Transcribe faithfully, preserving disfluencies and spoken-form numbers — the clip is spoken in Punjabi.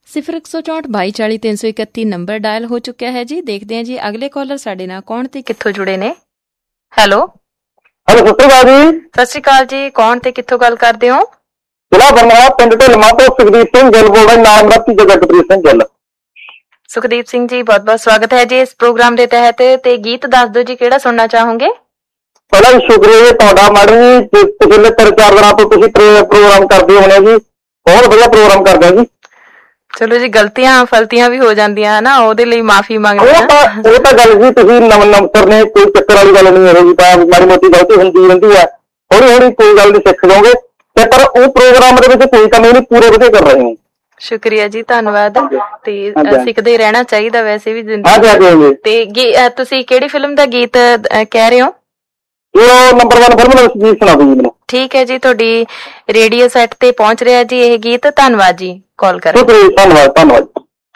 ਸਿਫਰ ਇੱਕ ਸੌ ਚੌਂਹਠ ਬਾਈ ਚਾਲੀ ਤਿੰਨ ਸੌ ਇਕੱਤੀ ਨੰਬਰ ਡਾਇਲ ਹੋ ਚੁੱਕਿਆ ਹੈ ਜੀ। ਦੇਖਦੇ ਹਾਂ ਜੀ ਅਗਲੇ ਕਾਲਰ ਸਾਡੇ ਨਾਲ ਕੌਣ ਤੇ ਕਿੱਥੋਂ ਜੁੜੇ ਨੇ। ਹੈਲੋ ਹੈਲੋ, ਸਤਿ ਸ਼੍ਰੀ ਅਕਾਲ ਜੀ। ਸਤਿ ਸ਼੍ਰੀ ਅਕਾਲ ਜੀ, ਕੌਣ ਤੇ ਕਿੱਥੋਂ ਗੱਲ ਕਰਦੇ ਹੋ? ਜ਼ਿਲ੍ਹਾ ਬਰਨਾਲਾ, ਪਿੰਡ ਢਿਲਵਾਂ ਤੋਂ ਸੁਖਦੀਪ ਸਿੰਘ ਗਿੱਲ ਬੋਲ ਰਿਹਾ। ਨਾਮ ਮੇਰਾ ਭਤੀਜਾ ਜਗਪ੍ਰੀਤ ਸਿੰਘ ਗਿੱਲ। ਸੁਖਦੀਪ ਸਿੰਘ ਜੀ, ਬਹੁਤ ਬਹੁਤ ਸਵਾਗਤ ਹੈ ਜੀ ਇਸ ਪ੍ਰੋਗਰਾਮ ਦੇ ਤਹਿਤ। ਤੇ ਗੀਤ ਦੱਸ ਦਿਓ ਜੀ, ਕਿਹੜਾ ਸੁਣਨਾ ਚਾਹੋਗੇ? ਪਹਿਲਾਂ ਵੀ ਸ਼ੁਕਰੀਆ ਜੀ ਤੁਹਾਡਾ ਮੈਡਮ ਜੀ, ਪਿਛਲੇ ਤਿੰਨ ਚਾਰ ਦਿਨਾਂ ਤੋਂ ਤੁਸੀਂ ਪ੍ਰੋਗਰਾਮ ਕਰਦੇ ਹੋਣੇ ਜੀ, ਬਹੁਤ ਵਧੀਆ ਪ੍ਰੋਗਰਾਮ ਕਰਦੇ ਜੀ। ਚਲੋ ਜੀ, ਗਲਤੀਆਂ ਫਲਤੀਆਂ ਵੀ ਹੋ ਜਾਂਦੀਆਂ ਹਨਾ, ਉਹਦੇ ਲਈ ਮਾਫੀ ਮੰਗਦੇ ਉਹ ਤਾਂ ਉਹ ਤਾਂ ਗੱਲ ਜੀ, ਤੁਸੀਂ ਨਵ ਨਵਸਰ ਨੇ, ਕੋਈ ਚੱਕਰ ਵਾਲੀ ਗੱਲ ਨਹੀਂ ਹੋਵੇਗੀ। ਤਾਂ ਮਾੜੀ ਮੋਟੀ ਗਲਤੀ ਹੁੰਦੀ ਰਹਿੰਦੀ ਹੈ, ਹੌਲੀ ਹੌਲੀ ਕੋਈ ਗੱਲ ਨਹੀਂ ਸਿੱਖ ਜਾਓਗੇ। ਤੇ ਪਰ ਉਹ ਪ੍ਰੋਗਰਾਮ ਦੇ ਵਿੱਚ ਕੋਈ ਕਮੀ ਨਹੀਂ, ਪੂਰੇ ਵਧੀਆ ਕਰ ਰਹੇ ਹੋ। ਸ਼ੁਕਰੀਆ ਜੀ, ਧੰਨਵਾਦ। ਤੇ ਸਿੱਖਦੇ ਰਹਿਣਾ ਚਾਹੀਦਾ ਵੈਸੇ ਵੀ ਜ਼ਿੰਦਗੀ। ਤੇ ਤੁਸੀਂ ਕਿਹੜੀ ਫਿਲਮ ਦਾ ਗੀਤ ਕਹਿ ਰਹੇ ਹੋ? ਇਹ ਨੰਬਰ ਵਨ ਫਿਲਮ ਦਾ ਗੀਤ ਸੁਣਾ ਦਿਓ ਜੀ ਮੈਨੂੰ। ਠੀਕ ਹੈ ਜੀ, ਤੁਹਾਡੀ ਰੇਡੀਓ ਸੈੱਟ ਤੇ ਪਹੁੰਚ ਰਿਹਾ ਜੀ ਇਹ ਗੀਤ। ਧੰਨਵਾਦ ਜੀ ਕਾਲ ਕਰਨ। ਧੰਨਵਾਦ ਧੰਨਵਾਦ।